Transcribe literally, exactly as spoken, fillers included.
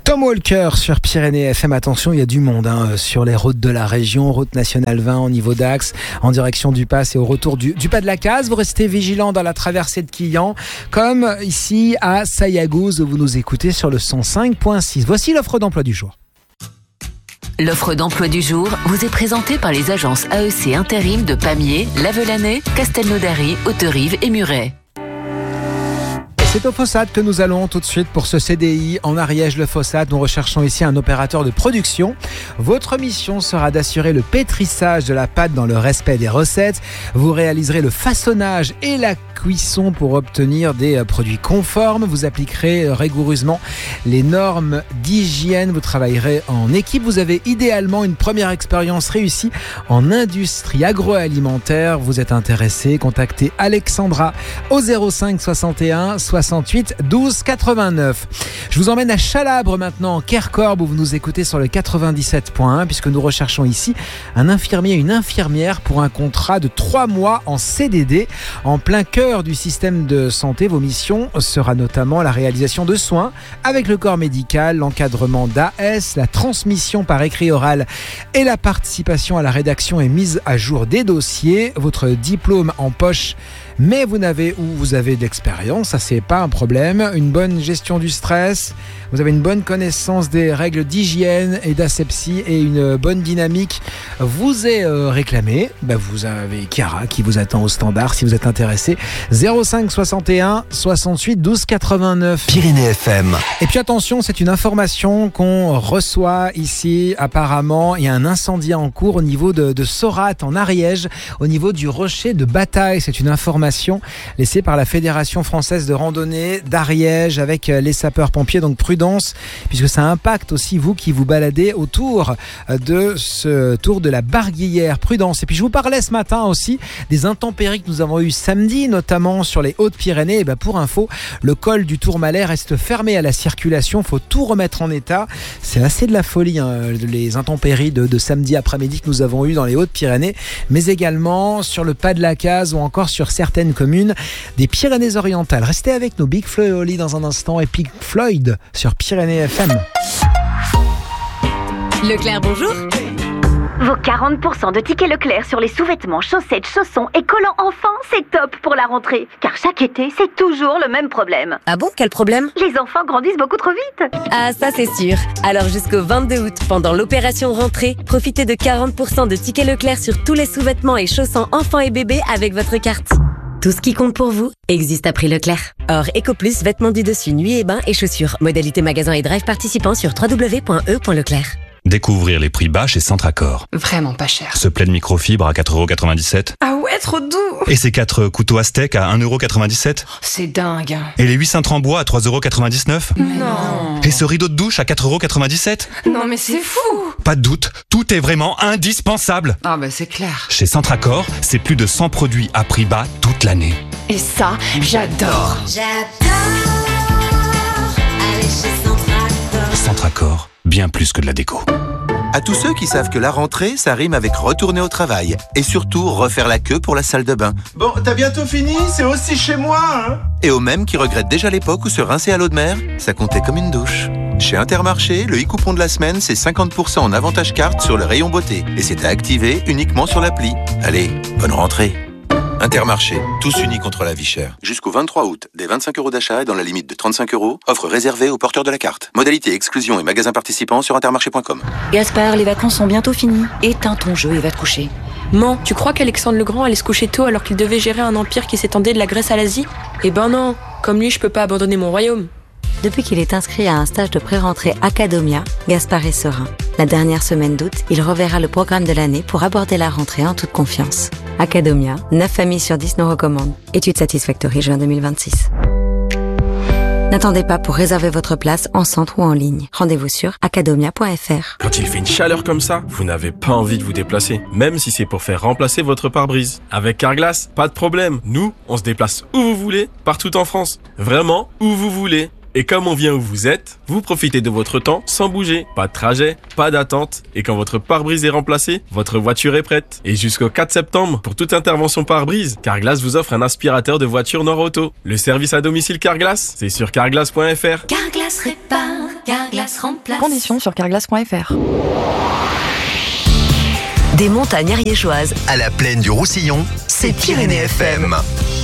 Tom Walker sur Pyrénées F M. Attention, il y a du monde hein, sur les routes de la région, route nationale vingt au niveau d'Axe, en direction du Pas et au retour du, du Pas de la Case. Vous restez vigilants dans la traversée de Quillan, comme ici à Sayagouz où vous nous écoutez sur le cent cinq virgule six. Voici l'offre d'emploi du jour. L'offre d'emploi du jour vous est présentée par les agences A E C Intérim de Pamiers, Lavelanet, Castelnaudary, Haute-Rive et Muret. C'est au Fossat que nous allons tout de suite pour ce C D I en Ariège-le-Fossat. Nous recherchons ici un opérateur de production. Votre mission sera d'assurer le pétrissage de la pâte dans le respect des recettes. Vous réaliserez le façonnage et la cuisson pour obtenir des produits conformes. Vous appliquerez rigoureusement les normes d'hygiène. Vous travaillerez en équipe. Vous avez idéalement une première expérience réussie en industrie agroalimentaire. Vous êtes intéressé, contactez Alexandra au zéro cinq soixante et un soixante-huit douze quatre-vingt-neuf. Je vous emmène à Chalabre maintenant, en Kercorbe, où vous nous écoutez sur le quatre-vingt-dix-sept point un, puisque nous recherchons ici un infirmier et une infirmière pour un contrat de trois mois en C D D. En plein cœur du système de santé, vos missions sera notamment la réalisation de soins avec le corps médical, l'encadrement d'A S, la transmission par écrit oral et la participation à la rédaction et mise à jour des dossiers. Votre diplôme en poche, mais vous n'avez ou vous avez de l'expérience, ça c'est pas un problème. Une bonne gestion du stress, vous avez une bonne connaissance des règles d'hygiène et d'asepsie et une bonne dynamique vous est euh, réclamée. Ben, vous avez Chiara qui vous attend au standard si vous êtes intéressé. zéro cinq soixante et un soixante-huit douze quatre-vingt-neuf. Pyrénées F M. Et puis attention, c'est une information qu'on reçoit ici. Apparemment, il y a un incendie en cours au niveau de, de Sorat en Ariège, au niveau du rocher de Bataille. C'est une information laissée par la Fédération française de randonnée d'Ariège avec les sapeurs-pompiers. Donc prudence, puisque ça impacte aussi vous qui vous baladez autour de ce tour de la Barguillère. Prudence. Et puis je vous parlais ce matin aussi des intempéries que nous avons eues samedi, notamment sur les Hautes-Pyrénées. Et ben pour info, le col du Tourmalet reste fermé à la circulation. Il faut tout remettre en état. C'est assez de la folie, hein, les intempéries de, de samedi après-midi que nous avons eues dans les Hautes-Pyrénées, mais également sur le Pas de la Case ou encore sur certaines communes des Pyrénées-Orientales. Restez avec nous, Big Flo et Oli dans un instant et Pink Floyd sur Pyrénées F M. Leclerc, bonjour. Vos quarante pour cent de tickets Leclerc sur les sous-vêtements, chaussettes, chaussons et collants enfants, c'est top pour la rentrée. Car chaque été, c'est toujours le même problème. Ah bon, quel problème? Les enfants grandissent beaucoup trop vite. Ah, ça c'est sûr. Alors jusqu'au vingt-deux août, pendant l'opération rentrée, profitez de quarante pour cent de tickets Leclerc sur tous les sous-vêtements et chaussons enfants et bébés avec votre carte. Tout ce qui compte pour vous existe à prix Leclerc. Or, EcoPlus, vêtements du dessus, nuit et bains et chaussures. Modalité magasin et drive participants sur w w w point e point leclerc. Découvrir les prix bas chez Centracor. Vraiment pas cher. Ce plaid microfibre à quatre euros quatre-vingt-dix-sept. Ah ouais, trop doux. Et ces quatre couteaux Aztec à un euro quatre-vingt-dix-sept. C'est dingue. Et les huit cintres en bois à trois euros quatre-vingt-dix-neuf. Non. Et ce rideau de douche à quatre euros quatre-vingt-dix-sept. Non mais c'est fou. Pas de doute, tout est vraiment indispensable. Ah bah c'est clair. Chez Centracor, c'est plus de cent produits à prix bas toute l'année. Et ça, j'adore. J'adore aller chez Centracor. Centracor, bien plus que de la déco. À tous ceux qui savent que la rentrée, ça rime avec retourner au travail. Et surtout, refaire la queue pour la salle de bain. Bon, t'as bientôt fini? C'est aussi chez moi, hein? Et aux mêmes qui regrettent déjà l'époque où se rincer à l'eau de mer, ça comptait comme une douche. Chez Intermarché, le e-coupon de la semaine, c'est cinquante pour cent en avantage carte sur le rayon beauté. Et c'est à activer uniquement sur l'appli. Allez, bonne rentrée. Intermarché, tous unis contre la vie chère. Jusqu'au vingt-trois août, des vingt-cinq euros d'achat et dans la limite de trente-cinq euros, offre réservée aux porteurs de la carte. Modalité, exclusion et magasins participants sur intermarché point com. Gaspard, les vacances sont bientôt finies. Éteins ton jeu et va te coucher. Man, tu crois qu'Alexandre le Grand allait se coucher tôt alors qu'il devait gérer un empire qui s'étendait de la Grèce à l'Asie? Eh ben non, comme lui, je peux pas abandonner mon royaume. Depuis qu'il est inscrit à un stage de pré-rentrée Academia, Gaspard est serein. La dernière semaine d'août, il reverra le programme de l'année pour aborder la rentrée en toute confiance. Academia, neuf familles sur dix nous recommandent. Étude Satisfactory juin deux mille vingt-six. N'attendez pas pour réserver votre place en centre ou en ligne. Rendez-vous sur academia point f r. Quand il fait une chaleur comme ça, vous n'avez pas envie de vous déplacer, même si c'est pour faire remplacer votre pare-brise. Avec Carglass, pas de problème. Nous, on se déplace où vous voulez, partout en France. Vraiment, où vous voulez. Et comme on vient où vous êtes, vous profitez de votre temps sans bouger. Pas de trajet, pas d'attente. Et quand votre pare-brise est remplacé, votre voiture est prête. Et jusqu'au quatre septembre, pour toute intervention pare-brise, Carglass vous offre un aspirateur de voiture Nord Auto. Le service à domicile Carglass, c'est sur carglass point f r. Carglass répare, Carglass remplace. Conditions sur carglass point f r. Des montagnes ariégeoises à la plaine du Roussillon, c'est Pyrénées F M.